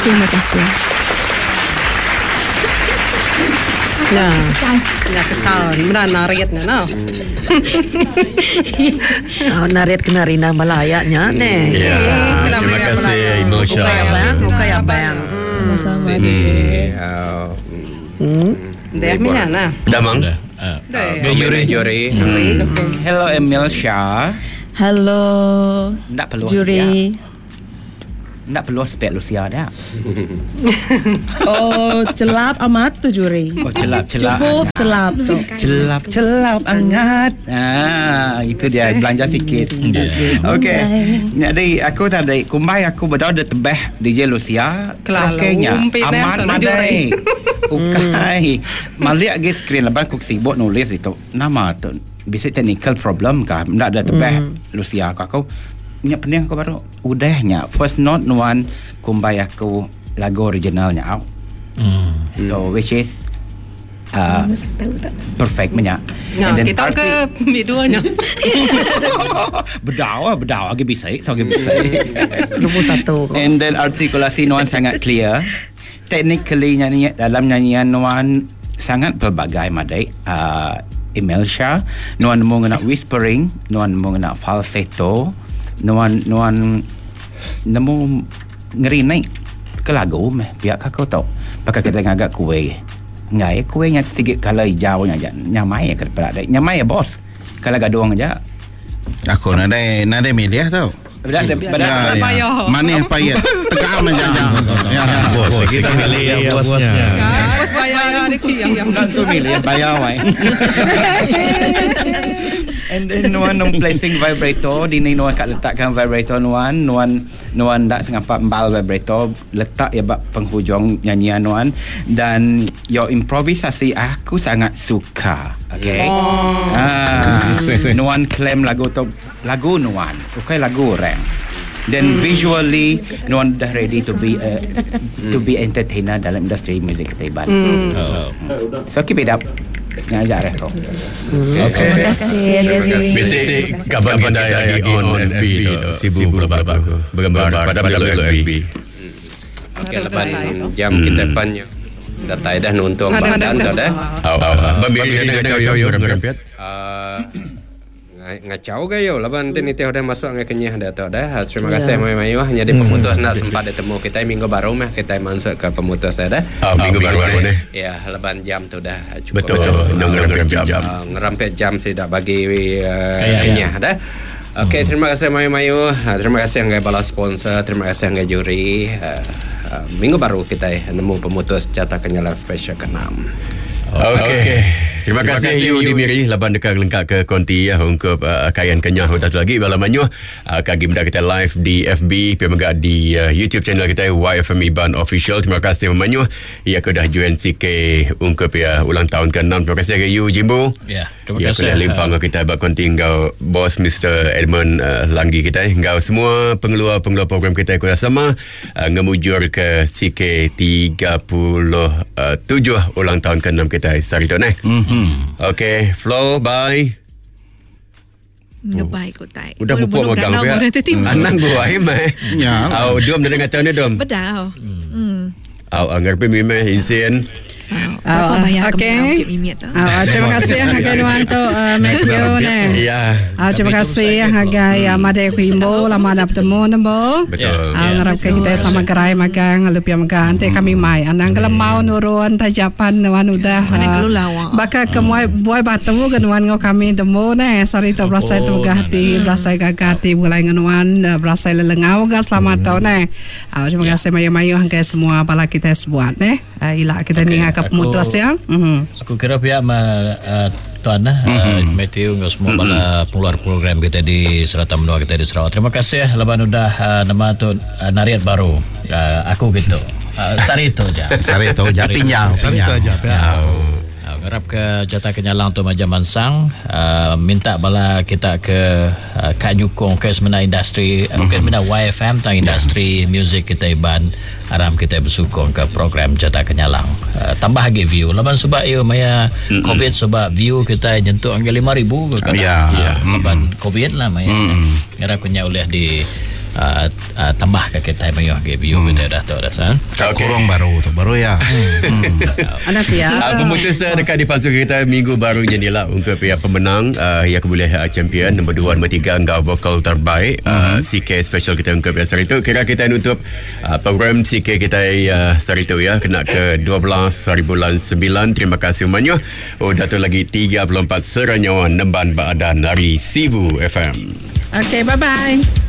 Terima kasih. Nah, kesal. Benar nariatnya, no. Nariat kena Rina Malayanya, ne. Ya, terima kasih Imosha. Kaya bang. Sama-sama. Dah mana? Damang. Juri. Hello Emil Shah. Hello. Tak perlu. Juri. Tak perlu spek Lucia dah. Oh, celap amat tu juri. Oh, celap. Cukup celap tu. Celap hangat. Itu dia belanja sikit. Okey. Jadi aku tadi kumbai aku berdoa de tebeh DJ Lucia. Krokenya aman madai. Ukai. Maliak ke screen lepas aku sibuk nulis itu. Nama tu bisa technical problem kah? Tak ada tebeh Lucia aku. Nya pening aku baru udahnya first note nuan kumbai aku lagu originalnya out. So which is perfect banyak. Nah, kita ke biduanya. Berdawa lagi bisa, lagi bisa. 21. And then artikulasi nuan sangat clear. Technically nyanyi dalam nyanyian nuan sangat pelbagai madai. Emil Shah nuan mengenai whispering, nuan mengenai falsetto, nuan nemu ngeri naik ke lagu biar kau tahu pakai kita ngagak kue ngai kuenya sedikit kalau hijau aja nyamai ke depan nyamai ya bos kalau gaduang aja aku nade milih tau Mana yang payah tegak aja ya bos kita milih ya bosnya Bos bayar ada kucing tu milih bayar wai. And then nuan placing vibrator di ni nuan kat letakkan vibrator nuan tak sengapa embal vibrator letak ya bak penghujung nyanyian nuan dan your improvisasi aku sangat suka. Okay. Nuan claim lagu nuan bukan lagu orang. Then visually nuan dah ready to be entertainer dalam industri muzik Taiwan. So keep it up. Ngajar aku. Terima kasih Juri. Biasa kabar kita lagi on FB sibuk bergambar pada lagu FB. Okey, lepas jam kita panjang. Dah dah nonton badan tu dah. Bambiri dengan cau ngacau gayo laban nanti teh dah masuk ngai kenyah dah tu dah. Terima kasih Mayu hanya di pemutus nak sempat ditemu kita minggu baru mah kita masuk ke pemutus dah. Minggu baru ni. Ya, leban jam tu dah cukup. Betul. Ngerampet jam saya dah bagi kenyah dah. Okey, terima kasih Mayu. Terima kasih ngai bala sponsor, terima kasih ngai juri. Minggu baru kita nemu pemutus jatah kenyalang special ke-6. Okey. Terima kasih you di Miri laban dekat lengkap ke konti ya untuk kayan kenyah udah lagi balamannya kagi benda kita live di FB pemega di YouTube channel kita YFM Iban Official. Terima kasih memanyu ya aku dah join CK untuk ya ulang tahun ke-6. Terima kasih ke you Jimbo. Ya, terima kasih. Ya limpang kita bak konti engkau bos Mr. Edmund Langgi kita engkau semua pengeluar program kita aku sama ngemujur ke CK 37 ulang tahun ke-6 kita hari tu ni. Okay, Flo, bye. Bye ko tay. Udah pupuk magang ya. Anang buah meh. Ya. Au dom dah ngacau ni dom. Bedaw. Au anggar pemime insien. Okay. Terima kasih Hagai Nuanto Matthew ni. Ya. Terima kasih Hagai Madai Kuimbo lama dah bertemu nembo. Betul. Ngarapkan kita sama gerai magang lupa magang nanti kami mai anang kalau mau nurun tajapan nuan udah bakal kemuai buai bertemu dengan nuan ngau kami temu ni sorry tu berasa tu gahati berasa gagati mulai nuan berasa lelengau gas selamat tahun ni. Terima kasih mayu-mayu Hagai semua bala kita sebuat ni. Ilah kita ni pemutus ya. Aku kira pihak tuan Matthew dengan semua bala pengeluar program kita di Serata Menua kita di Sarawak. Terima kasih leban udah nama tu nariat baru. Aku gitu. Sari itu aja. Sari itu aja pinyau. Ngarap ke jatah kenyalang tu Maja Mansang minta bala kita ke Kak Nyukong ke semena industri mungkin benda YFM tentang industri muzik kita Iban aram kita bersukong ke program jatah kenyalang tambah lagi view laban sebab ia maya COVID sebab view kita nyentuh angka 5,000 kan ya laban COVID lah maya ngarap kenya oleh di tambah ke kita mayuh ke biu kita dah tahu dah san. Kurang baru ya. Anak siap. Pemutus dekat di palsu kita minggu baru ni lah untuk pihak pemenang yang boleh champion nombor 2 nombor 3 engkau vokal terbaik CK special kita untuk hari itu. Kira kita nutup program CK kita hari itu ya kena ke 12 hari bulan 9. Terima kasih banyak. Datuk lagi 34 seranyawan nemban badan dari Sibu FM. Okay, bye-bye.